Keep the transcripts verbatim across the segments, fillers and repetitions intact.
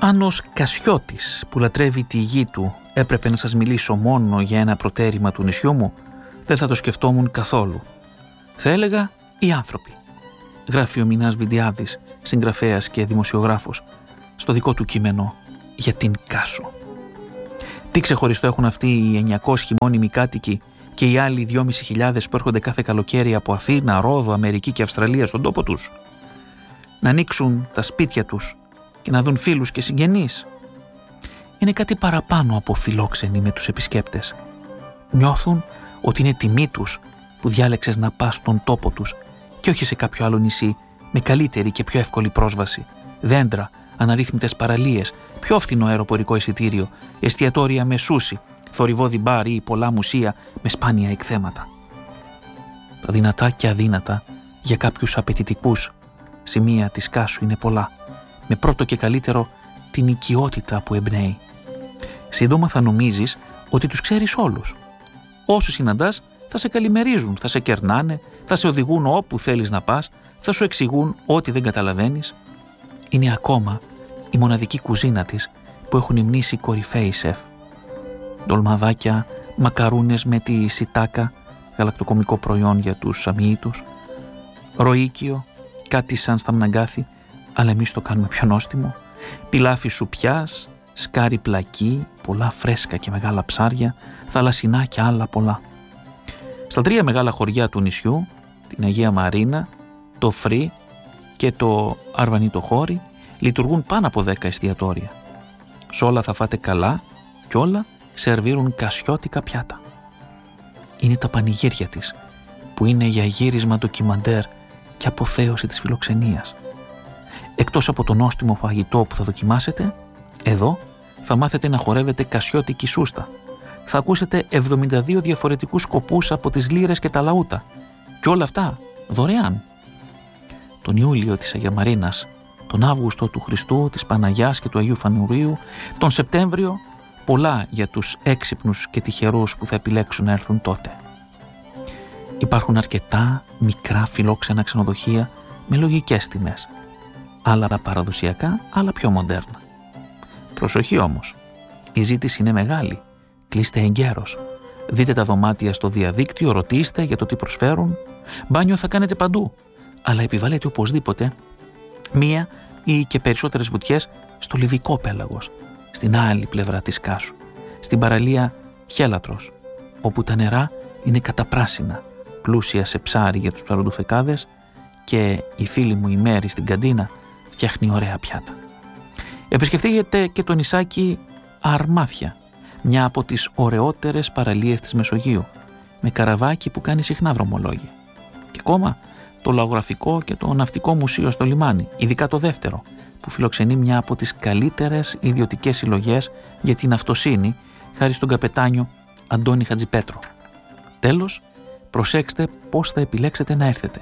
Αν ως Κασιώτης που λατρεύει τη γη του έπρεπε να σας μιλήσω μόνο για ένα προτέρημα του νησιού μου, δεν θα το σκεφτόμουν καθόλου. Θα έλεγα οι άνθρωποι. Γράφει ο Μινάς Βιντιάδης, συγγραφέας και δημοσιογράφος, στο δικό του κείμενο για την Κάσο. Τι ξεχωριστό έχουν αυτοί οι εννιακόσιοι μόνιμοι κάτοικοι και οι άλλοι δυόμισι χιλιάδες που έρχονται κάθε καλοκαίρι από Αθήνα, Ρόδο, Αμερική και Αυστραλία στον τόπο τους? Να ανοίξουν τα σπίτια τους και να δουν φίλους και συγγενείς. Είναι κάτι παραπάνω από φιλόξενοι με τους επισκέπτες. Νιώθουν ότι είναι τιμή τους που διάλεξες να πας στον τόπο τους και όχι σε κάποιο άλλο νησί με καλύτερη και πιο εύκολη πρόσβαση, δέντρα, αναρρύθμιτες παραλίες, πιο φθηνό αεροπορικό εισιτήριο, εστιατόρια με σούσι, θορυβώδη μπάρ ή πολλά μουσεία με σπάνια εκθέματα. Τα δυνατά και αδύνατα για κάποιους απαιτητικούς σημεία της Κάσου είναι πολλά, με πρώτο και καλύτερο την οικειότητα που εμπνέει. Σύντομα θα νομίζεις ότι τους ξέρεις όλους. Όσους συναντάς θα σε καλημερίζουν, θα σε κερνάνε, θα σε οδηγούν όπου θέλεις να πας, θα σου εξηγούν ό,τι δεν καταλαβαίνεις. Είναι ακόμα η μοναδική κουζίνα της που έχουν υμνήσει κορυφαίοι σεφ. Ντολμαδάκια, μακαρούνες με τη σιτάκα, γαλακτοκομικό προϊόν για τους αμοιήτους, ροΐκιο, κάτι σαν σταμναγκάθι, αλλά εμείς το κάνουμε πιο νόστιμο, πιλάφι σουπιάς, σκάρι πλακί, πολλά φρέσκα και μεγάλα ψάρια, θαλασσινά και άλλα πολλά. Στα τρία μεγάλα χωριά του νησιού, την Αγία Μαρίνα, το Φρύ και το Αρβανίτο Χώρι, λειτουργούν πάνω από δέκα εστιατόρια. Σ' όλα θα φάτε καλά κι όλα σερβίρουν κασιώτικα πιάτα. Είναι τα πανηγύρια της, που είναι για γύρισμα ντοκιμαντέρ και αποθέωση της φιλοξενίας. Εκτός από το νόστιμο φαγητό που θα δοκιμάσετε, εδώ θα μάθετε να χορεύετε κασιώτικη σούστα. Θα ακούσετε εβδομήντα δύο διαφορετικούς σκοπούς από τις λύρες και τα λαούτα. Και όλα αυτά δωρεάν. Τον Ιούλιο της Αγία Μαρίνας, τον Αύγουστο του Χριστού, της Παναγιάς και του Αγίου Φανουρίου, τον Σεπτέμβριο, πολλά για τους έξυπνους και τυχερούς που θα επιλέξουν να έρθουν τότε. Υπάρχουν αρκετά μικρά φιλόξενα ξενοδοχεία με λογικές τιμές. Άλλα παραδοσιακά, άλλα πιο μοντέρνα. Προσοχή όμως, η ζήτηση είναι μεγάλη. Κλείστε εγκαίρως. Δείτε τα δωμάτια στο διαδίκτυο, ρωτήστε για το τι προσφέρουν. Μπάνιο θα κάνετε παντού, αλλά επιβάλλετε οπωσδήποτε μία ή και περισσότερες βουτιές στο Λιβικό πέλαγος, στην άλλη πλευρά της Κάσου, στην παραλία Χέλατρος, όπου τα νερά είναι καταπράσινα, πλούσια σε ψάρι για τους ψαροντοφεκάδες και η φίλη μου η Μέρη στην καντίνα φτιάχνει ωραία πιάτα. Επισκεφτείτε και το νησάκι Αρμάθια, μια από τις ωραιότερες παραλίες της Μεσογείου, με καραβάκι που κάνει συχνά δρομολόγια. Και ακόμα το Λαογραφικό και το Ναυτικό Μουσείο στο λιμάνι, ειδικά το δεύτερο, που φιλοξενεί μια από τις καλύτερες ιδιωτικές συλλογές για την αυτοσύνη, χάρη στον καπετάνιο Αντώνη Χατζηπέτρο. Τέλος, προσέξτε πώς θα επιλέξετε να έρθετε.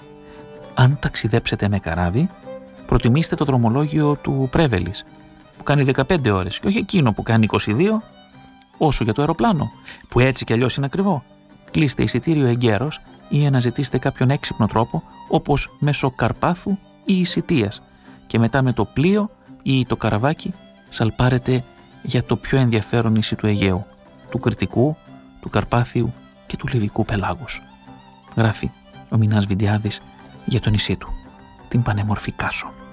Αν ταξιδέψετε με καράβι, προτιμήστε το δρομολόγιο του Πρέβελης, που κάνει δεκαπέντε ώρες και όχι εκείνο που κάνει είκοσι δύο, όσο για το αεροπλάνο, που έτσι κι αλλιώς είναι ακριβό. Κλείστε εισιτήριο εγκαίρος ή αναζητήστε κάποιον έξυπνο τρόπο, όπως μέσω Καρπάθου ή Ισιτίας, και μετά με το πλοίο ή το καραβάκι σαλπάρετε για το πιο ενδιαφέρον νησί του Αιγαίου, του Κρητικού, του Καρπάθιου και του Λιβικού πελάγους. Γράφει ο Μινάς Βιντιάδης για το νησί του, την πανέμορφη Κάσο.